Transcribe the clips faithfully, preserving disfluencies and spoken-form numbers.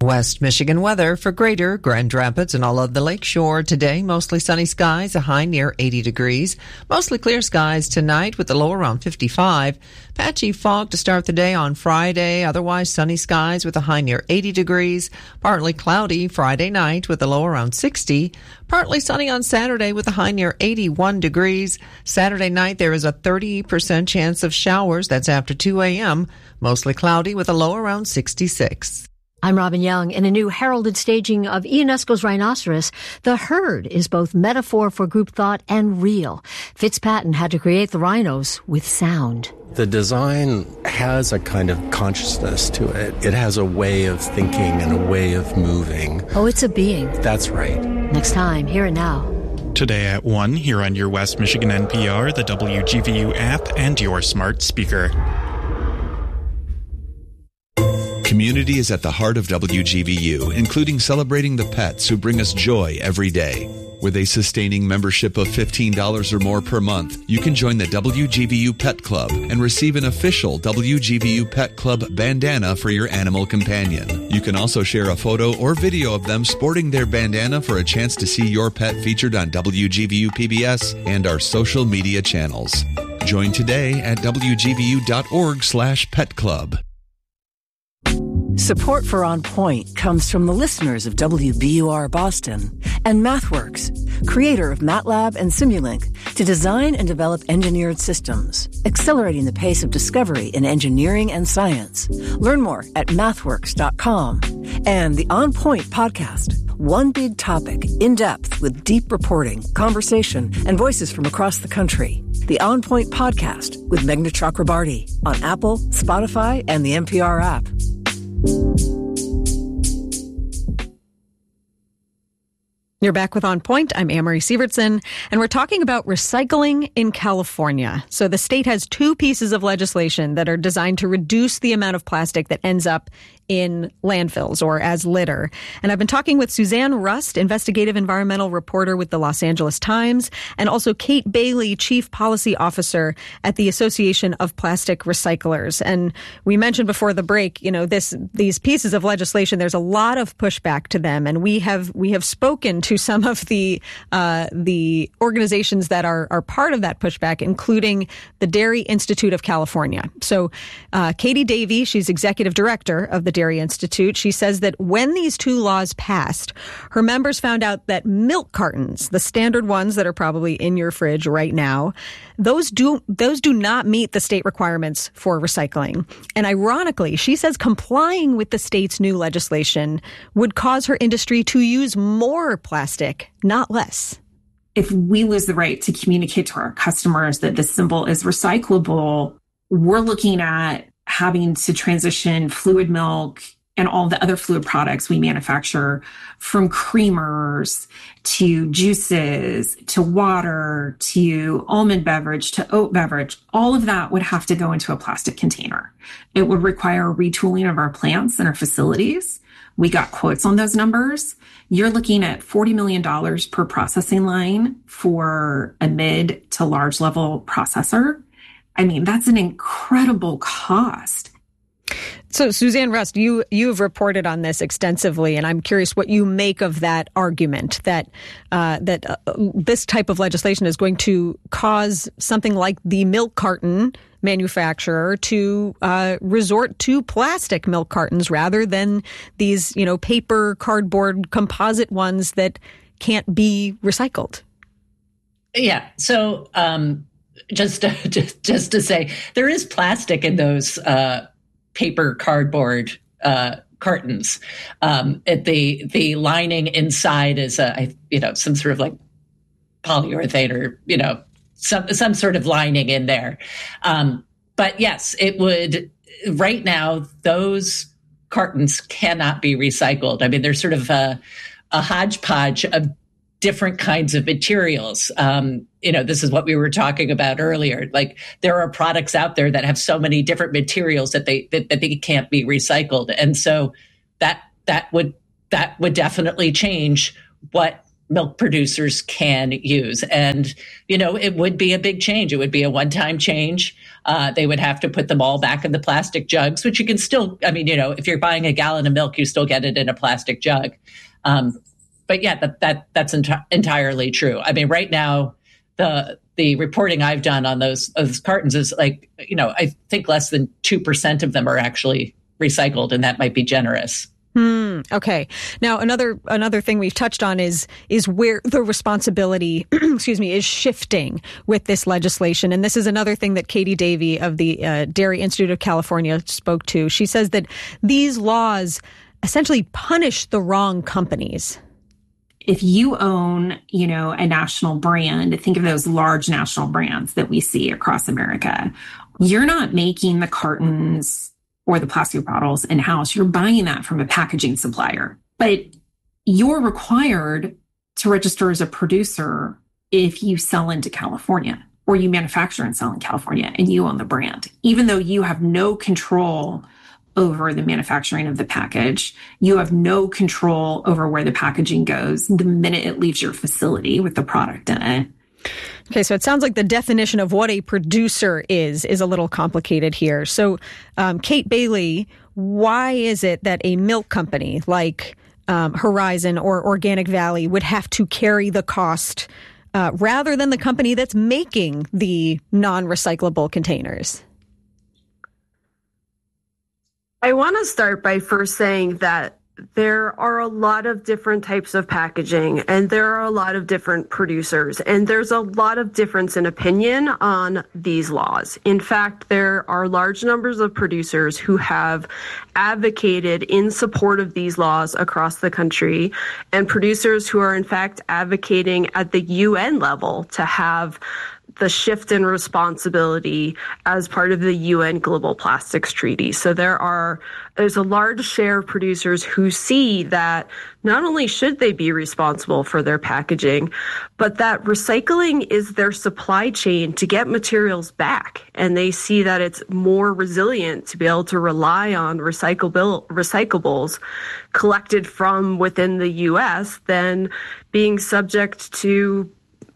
West Michigan weather for Greater Grand Rapids and all of the lakeshore today. Mostly sunny skies, a high near eighty degrees. Mostly clear skies tonight with a low around fifty-five. Patchy fog to start the day on Friday. Otherwise sunny skies with a high near eighty degrees. Partly cloudy Friday night with a low around sixty. Partly sunny on Saturday with a high near eighty-one degrees. Saturday night there is a thirty percent chance of showers. That's after two a.m. Mostly cloudy with a low around sixty-six. I'm Robin Young. In a new heralded staging of Ionesco's Rhinoceros, the herd is both metaphor for group thought and real. Fitzpatrick had to create the rhinos with sound. The design has a kind of consciousness to it. It has a way of thinking and a way of moving. Oh, it's a being. That's right. Next time, Here and Now. Today at one, here on your West Michigan N P R, the W G V U app, and your smart speaker. Community is at the heart of W G V U, including celebrating the pets who bring us joy every day. With a sustaining membership of fifteen dollars or more per month, you can join the W G V U Pet Club and receive an official W G V U Pet Club bandana for your animal companion. You can also share a photo or video of them sporting their bandana for a chance to see your pet featured on W G V U P B S and our social media channels. Join today at W G V U dot org slash pet club. Support for On Point comes from the listeners of W B U R Boston and MathWorks, creator of MATLAB and Simulink, to design and develop engineered systems, accelerating the pace of discovery in engineering and science. Learn more at mathworks dot com. And the On Point podcast, one big topic, in depth with deep reporting, conversation, and voices from across the country. The On Point podcast with Meghna Chakrabarty on Apple, Spotify, and the N P R app. You're back with On Point. I'm Amory Sievertson, and we're talking about recycling in California. So the state has two pieces of legislation that are designed to reduce the amount of plastic that ends up in landfills or as litter. And I've been talking with Suzanne Rust, investigative environmental reporter with the Los Angeles Times, and also Kate Bailey, chief policy officer at the Association of Plastic Recyclers. And we mentioned before the break, you know, this these pieces of legislation, there's a lot of pushback to them. And we have we have spoken to some of the uh, the organizations that are, are part of that pushback, including the Dairy Institute of California. So uh, Katie Davey, she's executive director of the Dairy Institute. She says that when these two laws passed, her members found out that milk cartons, the standard ones that are probably in your fridge right now, those do those do not meet the state requirements for recycling. And ironically, she says complying with the state's new legislation would cause her industry to use more plastic, not less. If we lose the right to communicate to our customers that this symbol is recyclable, we're looking at having to transition fluid milk and all the other fluid products we manufacture, from creamers to juices to water to almond beverage to oat beverage. All of that would have to go into a plastic container. It would require retooling of our plants and our facilities. We got quotes on those numbers. You're looking at forty million dollars per processing line for a mid to large level processor. I mean, that's an incredible cost. So, Suzanne Rust, you you've reported on this extensively, and I'm curious what you make of that argument that uh, that uh, this type of legislation is going to cause something like the milk carton manufacturer to uh, resort to plastic milk cartons rather than these, you know, paper, cardboard, composite ones that can't be recycled. Yeah. So, um, just to, just just to say, there is plastic in those Uh, paper cardboard uh, cartons. Um, it, the the lining inside is a you know some sort of like polyurethane or you know some some sort of lining in there. Um, but yes, it would. Right now, those cartons cannot be recycled. I mean, they're sort of a, a hodgepodge of different kinds of materials. Um, you know, this is what we were talking about earlier. Like there are products out there that have so many different materials that they that, that they can't be recycled, and so that that would that would definitely change what milk producers can use. And you know, it would be a big change. It would be a one-time change. Uh, they would have to put them all back in the plastic jugs, which you can still, I mean, you know, if you're buying a gallon of milk, you still get it in a plastic jug. Um, but yeah, that, that that's enti- entirely true. I mean, right now, the the reporting I've done on those, those cartons is like, you know, I think less than two percent of them are actually recycled, and that might be generous. Hmm. Okay. Now, another another thing we've touched on is is where the responsibility, excuse me, is shifting with this legislation. And this is another thing that Katie Davey of the uh, Dairy Institute of California spoke to. She says that these laws essentially punish the wrong companies. If you own, you know, a national brand, think of those large national brands that we see across America. You're not making the cartons or the plastic bottles in-house. You're buying that from a packaging supplier. But you're required to register as a producer if you sell into California or you manufacture and sell in California and you own the brand. Even though you have no control over the manufacturing of the package, you have no control over where the packaging goes the minute it leaves your facility with the product in it. Okay, so it sounds like the definition of what a producer is is a little complicated here. So, um, Kate Bailey, why is it that a milk company like um, Horizon or Organic Valley would have to carry the cost uh, rather than the company that's making the non-recyclable containers? I want to start by first saying that there are a lot of different types of packaging and there are a lot of different producers and there's a lot of difference in opinion on these laws. In fact, there are large numbers of producers who have advocated in support of these laws across the country and producers who are in fact advocating at the U N level to have the shift in responsibility as part of the U N Global Plastics Treaty. So there are, there's a large share of producers who see that not only should they be responsible for their packaging, but that recycling is their supply chain to get materials back. And they see that it's more resilient to be able to rely on recyclable, recyclables collected from within the U S than being subject to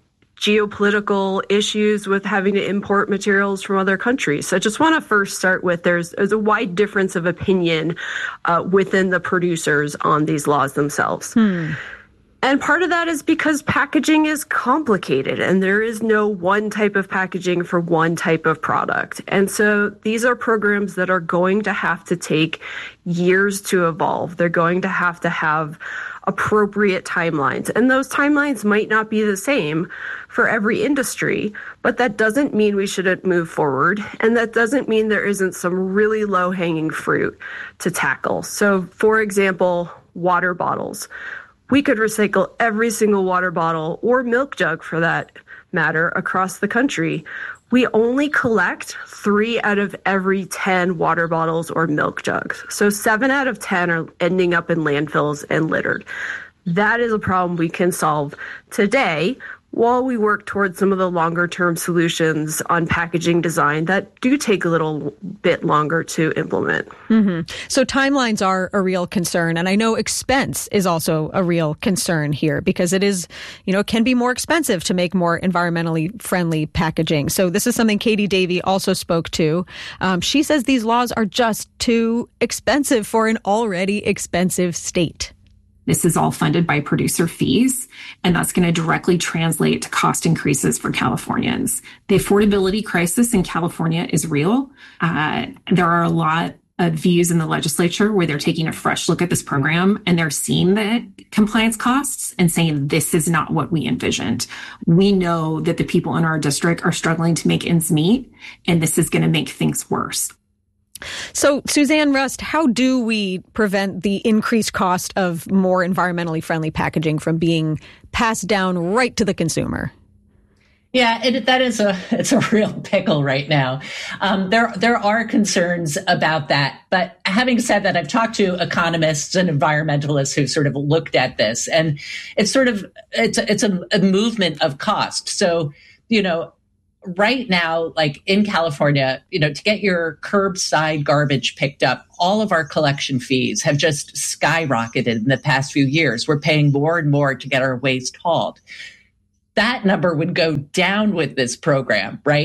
geopolitical issues with having to import materials from other countries. So I just want to first start with there's, there's a wide difference of opinion uh, within the producers on these laws themselves. Hmm. And part of that is because packaging is complicated and there is no one type of packaging for one type of product. And so these are programs that are going to have to take years to evolve. They're going to have to have appropriate timelines. And those timelines might not be the same for every industry, but that doesn't mean we shouldn't move forward. And that doesn't mean there isn't some really low-hanging fruit to tackle. So, for example, water bottles. We could recycle every single water bottle or milk jug for that matter across the country. We only collect three out of every ten water bottles or milk jugs. So seven out of ten are ending up in landfills and littered. That is a problem we can solve today while we work towards some of the longer term solutions on packaging design that do take a little bit longer to implement. Mm-hmm. So timelines are a real concern. And I know expense is also a real concern here because it is, you know, it can be more expensive to make more environmentally friendly packaging. So this is something Katie Davey also spoke to. Um, she says these laws are just too expensive for an already expensive state. This is all funded by producer fees, and that's going to directly translate to cost increases for Californians. The affordability crisis in California is real. Uh, there are a lot of views in the legislature where they're taking a fresh look at this program and they're seeing the compliance costs and saying, this is not what we envisioned. We know that the people in our district are struggling to make ends meet, and this is going to make things worse. So, Suzanne Rust, how do we prevent the increased cost of more environmentally friendly packaging from being passed down right to the consumer? Yeah, it, that is a it's a real pickle right now. Um, there there are concerns about that, but having said that, I've talked to economists and environmentalists who sort of looked at this, and it's sort of it's it's a, a movement of cost. So, you know. Right now, like in California, you know, to get your curbside garbage picked up, all of our collection fees have just skyrocketed in the past few years. We're paying more and more to get our waste hauled. That number would go down with this program, right?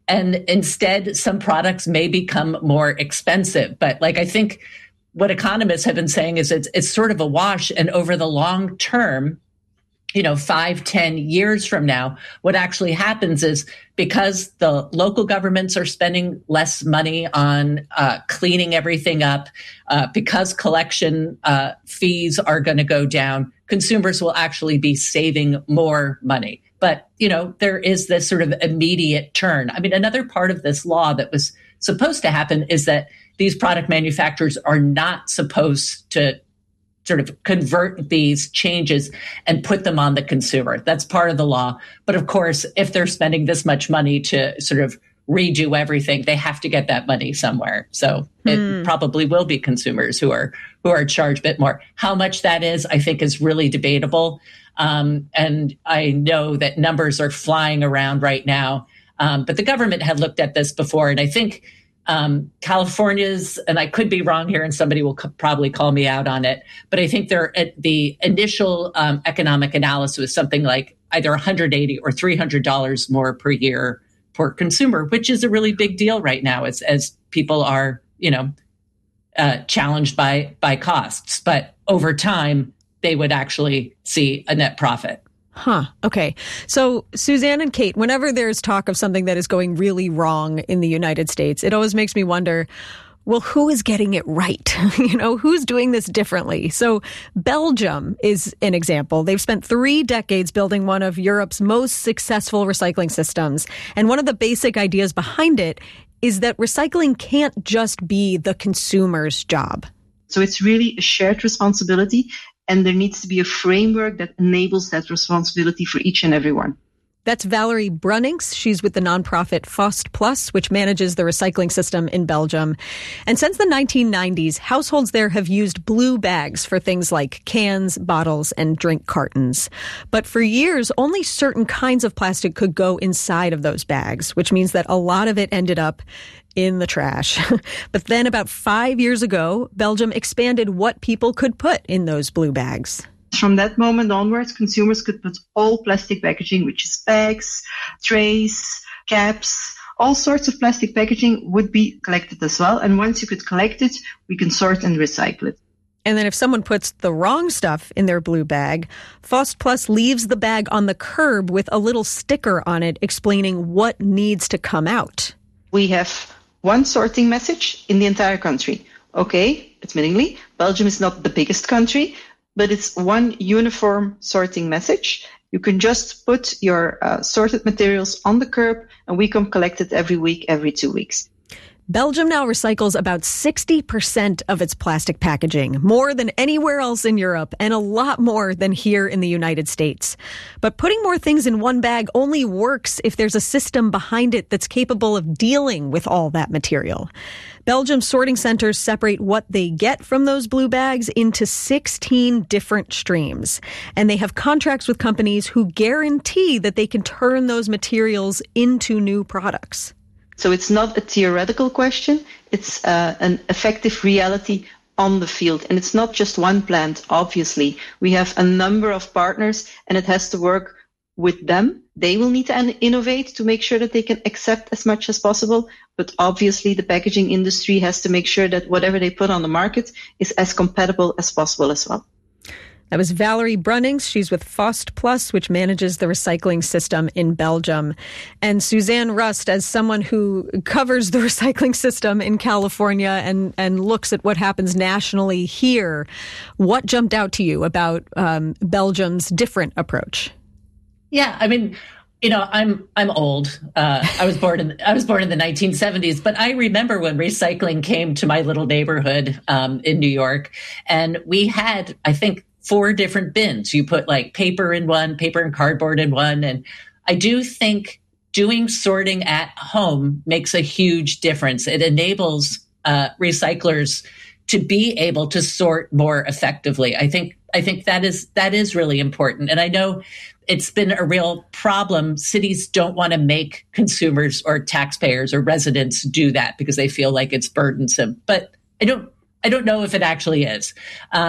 and instead some products may become more expensive. But like, I think what economists have been saying is it's, it's sort of a wash. And over the long term, you know, five, ten years from now, what actually happens is because the local governments are spending less money on uh, cleaning everything up, uh, because collection uh, fees are going to go down, consumers will actually be saving more money. But, you know, there is this sort of immediate turn. I mean, another part of this law that was supposed to happen is that these product manufacturers are not supposed to sort of convert these changes and put them on the consumer. That's part of the law. But of course, if they're spending this much money to sort of redo everything, they have to get that money somewhere. So it mm. probably will be consumers who are who are charged a bit more. How much that is, I think, is really debatable. Um, and I know that numbers are flying around right now. Um, but the government had looked at this before, and I think Um, California's, and I could be wrong here and somebody will co- probably call me out on it, but I think there, the initial um, economic analysis was something like either one hundred eighty dollars or three hundred dollars more per year per consumer, which is a really big deal right now as, as people are, you know, uh, challenged by, by costs. But over time, they would actually see a net profit. Huh. Okay. So, Suzanne and Kate, whenever there's talk of something that is going really wrong in the United States, it always makes me wonder, well, who is getting it right? You know, who's doing this differently? So Belgium is an example. They've spent three decades building one of Europe's most successful recycling systems. And one of the basic ideas behind it is that recycling can't just be the consumer's job. So it's really a shared responsibility. And there needs to be a framework that enables that responsibility for each and every one. That's Valerie Brunnings. She's with the nonprofit Fost Plus, which manages the recycling system in Belgium. And since the nineteen nineties, households there have used blue bags for things like cans, bottles, and drink cartons. But for years, only certain kinds of plastic could go inside of those bags, which means that a lot of it ended up in the trash. But then about five years ago, Belgium expanded what people could put in those blue bags. From that moment onwards, consumers could put all plastic packaging, which is bags, trays, caps, all sorts of plastic packaging would be collected as well. And once you could collect it, we can sort and recycle it. And then if someone puts the wrong stuff in their blue bag, Fost Plus leaves the bag on the curb with a little sticker on it explaining what needs to come out. We have one sorting message in the entire country. Okay, admittingly, Belgium is not the biggest country, but it's one uniform sorting message. You can just put your uh, sorted materials on the curb and we come collect it every week, every two weeks. Belgium now recycles about sixty percent of its plastic packaging, more than anywhere else in Europe, and a lot more than here in the United States. But putting more things in one bag only works if there's a system behind it that's capable of dealing with all that material. Belgium's sorting centers separate what they get from those blue bags into sixteen different streams. And they have contracts with companies who guarantee that they can turn those materials into new products. So it's not a theoretical question, it's uh, an effective reality on the field. And it's not just one plant, obviously. We have a number of partners and it has to work with them. They will need to innovate to make sure that they can accept as much as possible. But obviously the packaging industry has to make sure that whatever they put on the market is as compatible as possible as well. That was Valerie Brunnings. She's with Fost Plus, which manages the recycling system in Belgium. And Suzanne Rust, as someone who covers the recycling system in California and, and looks at what happens nationally here, what jumped out to you about um, Belgium's different approach? Yeah, I mean, you know, I'm I'm old. Uh, I was born in I was born in the nineteen seventies, but I remember when recycling came to my little neighborhood um, in New York, and we had, I think, four different bins. You put like paper in one, paper and cardboard in one. And I do think doing sorting at home makes a huge difference. It enables uh, recyclers to be able to sort more effectively. I think I think that is that is really important. And I know it's been a real problem. Cities don't want to make consumers or taxpayers or residents do that because they feel like it's burdensome. But I don't I don't know if it actually is. Um,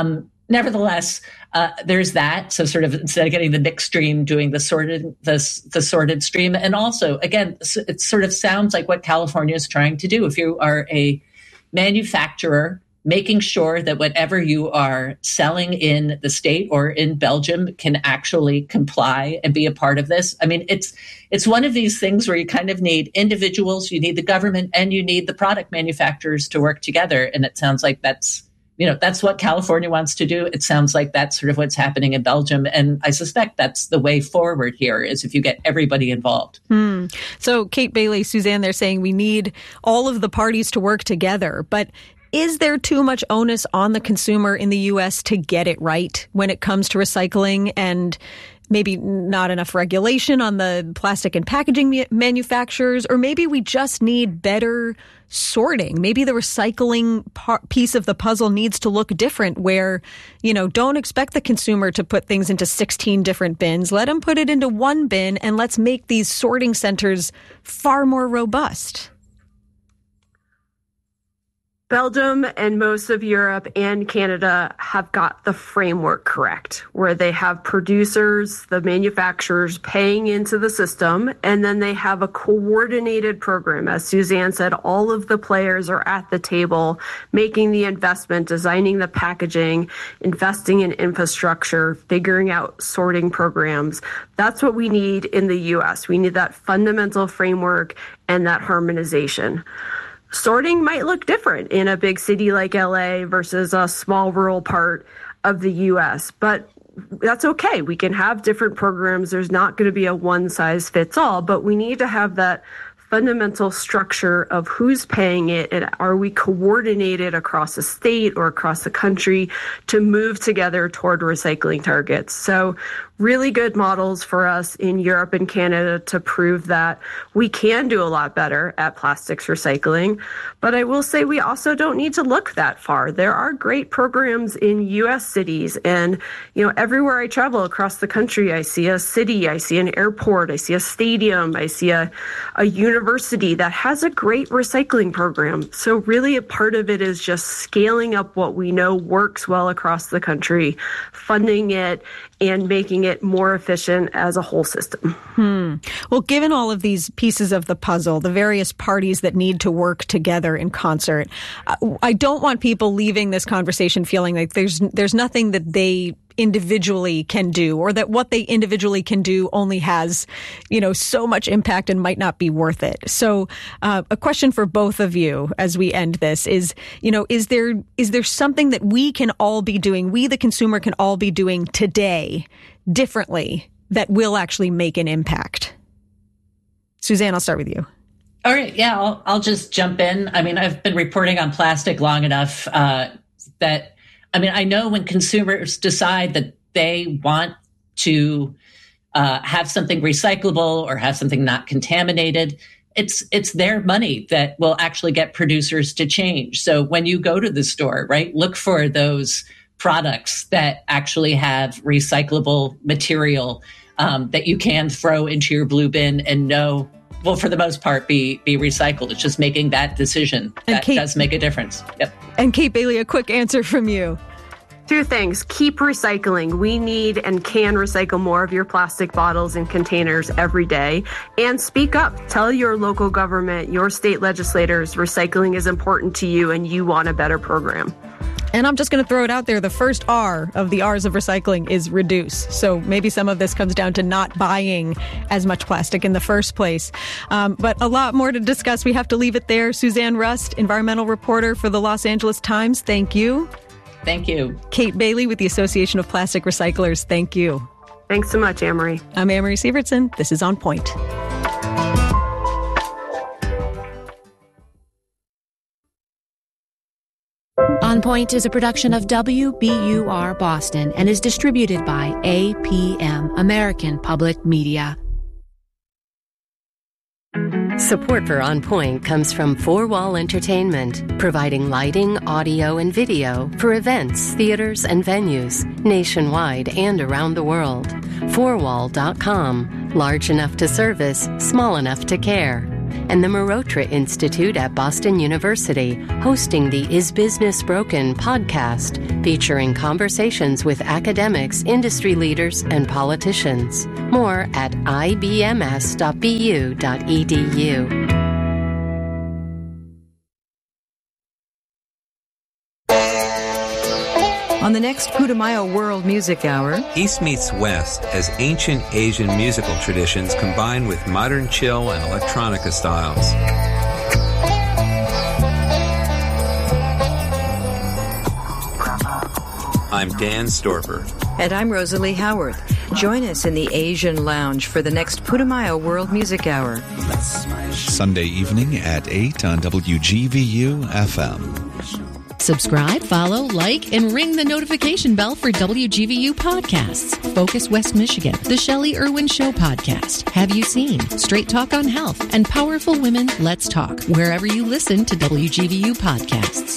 nevertheless, uh, there's that. So sort of instead of getting the mixed stream, doing the sorted, the, the sorted stream. And also, again, it sort of sounds like what California is trying to do. If you are a manufacturer, making sure that whatever you are selling in the state or in Belgium can actually comply and be a part of this. I mean, it's it's one of these things where you kind of need individuals, you need the government, and you need the product manufacturers to work together. And it sounds like that's, you know, that's what California wants to do. It sounds like that's sort of what's happening in Belgium. And I suspect that's the way forward here, is if you get everybody involved. Hmm. So Kate Bailey, Suzanne, they're saying we need all of the parties to work together. But is there too much onus on the consumer in the U S to get it right when it comes to recycling, and maybe not enough regulation on the plastic and packaging manufacturers? Or maybe we just need better sorting. Maybe the recycling part, piece of the puzzle needs to look different, where, you know, don't expect the consumer to put things into sixteen different bins. Let them put it into one bin, and let's make these sorting centers far more robust. Belgium and most of Europe and Canada have got the framework correct, where they have producers, the manufacturers paying into the system, and then they have a coordinated program. As Suzanne said, all of the players are at the table, making the investment, designing the packaging, investing in infrastructure, figuring out sorting programs. That's what we need in the U S. We need that fundamental framework and that harmonization. Sorting might look different in a big city like L A versus a small rural part of the U S, but that's okay. We can have different programs. There's not going to be a one size fits all, but we need to have that fundamental structure of who's paying it, and are we coordinated across the state or across the country to move together toward recycling targets. So really good models for us in Europe and Canada to prove that we can do a lot better at plastics recycling. But I will say we also don't need to look that far. There are great programs in U S cities, and you know, everywhere I travel across the country, I see a city, I see an airport, I see a stadium, I see a, a university that has a great recycling program. So really a part of it is just scaling up what we know works well across the country, funding it, and making it more efficient as a whole system. Hmm. Well, given all of these pieces of the puzzle, the various parties that need to work together in concert, I don't want people leaving this conversation feeling like there's there's nothing that they individually can do, or that what they individually can do only has, you know, so much impact and might not be worth it. So uh, a question for both of you as we end this is, you know, is there is there something that we can all be doing, we the consumer can all be doing today differently that will actually make an impact? Suzanne, I'll start with you. All right. Yeah, I'll, I'll just jump in. I mean, I've been reporting on plastic long enough uh, that I mean, I know when consumers decide that they want to uh, have something recyclable or have something not contaminated, it's it's their money that will actually get producers to change. So when you go to the store, right, look for those products that actually have recyclable material um, that you can throw into your blue bin and know will, for the most part, be be recycled. It's just making that decision. And that Kate, does make a difference. Yep. And Kate Bailey, a quick answer from you. Two things. Keep recycling. We need and can recycle more of your plastic bottles and containers every day. And speak up. Tell your local government, your state legislators, recycling is important to you and you want a better program. And I'm just going to throw it out there. The first R of the R's of recycling is reduce. So maybe some of this comes down to not buying as much plastic in the first place. Um, but a lot more to discuss. We have to leave it there. Suzanne Rust, environmental reporter for the Los Angeles Times. Thank you. Thank you. Kate Bailey with the Association of Plastic Recyclers. Thank you. Thanks so much, Amory. I'm Amory Sievertson. This is On Point. On Point is a production of W B U R Boston and is distributed by A P M, American Public Media. Support for On Point comes from Four Wall Entertainment, providing lighting, audio, and video for events, theaters, and venues nationwide and around the world. four wall dot com. Large enough to service, small enough to care. and the Marotra Institute at Boston University, hosting the Is Business Broken podcast, featuring conversations with academics, industry leaders, and politicians. More at I B M S dot B U dot E D U. On the next Putumayo World Music Hour, East meets West as ancient Asian musical traditions combine with modern chill and electronica styles. I'm Dan Storper. And I'm Rosalie Howarth. Join us in the Asian Lounge for the next Putumayo World Music Hour. Sunday evening at eight on W G V U F M. Subscribe, follow, like, and ring the notification bell for W G V U podcasts. Focus West Michigan, the Shelley Irwin Show podcast, Have You Seen, Straight Talk on Health, and Powerful Women, Let's Talk, wherever you listen to W G V U podcasts.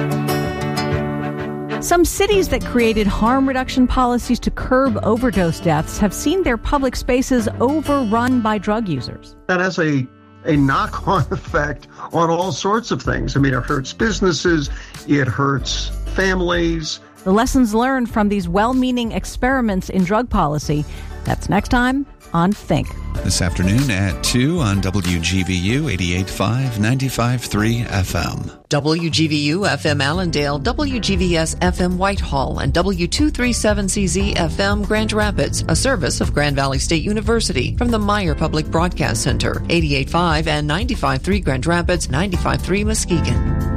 Some cities that created harm reduction policies to curb overdose deaths have seen their public spaces overrun by drug users. That has a a knock-on effect on all sorts of things. I mean, it hurts businesses, it hurts families. The lessons learned from these well-meaning experiments in drug policy. That's next time on Think. This afternoon at two on W G V U eighty-eight point five, ninety-five point three F M. W G V U F M Allendale, W G V S F M Whitehall, and W two thirty-seven C Z F M Grand Rapids, a service of Grand Valley State University from the Meyer Public Broadcast Center, eighty-eight point five and ninety-five point three Grand Rapids, ninety-five point three Muskegon.